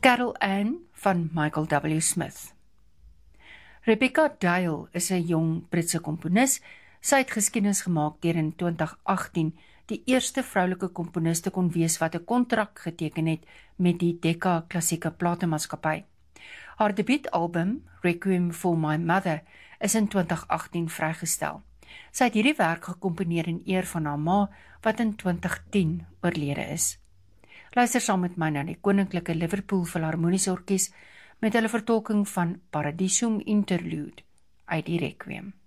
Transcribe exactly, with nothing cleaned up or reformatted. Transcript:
Carol Ann van Michael W. Smith. Rebecca Dale is 'n jong Britse komponis. Sy het geskiedenis gemaak deur in twintig agttien die eerste vroulike komponis te kon wees wat 'n kontrak geteken het met die Decca klassieke platemaatskappy. Haar debuutalbum, Requiem for My Mother, is in twintig agttien vrygestel. Sy het hierdie werk gekomponeer in eer van haar ma, wat in twintig tien oorlede is. Luister saam met my na die Koninklike Liverpool Philharmoniese Orkees met hulle vertolking van Paradisum Interlude uit die Requiem.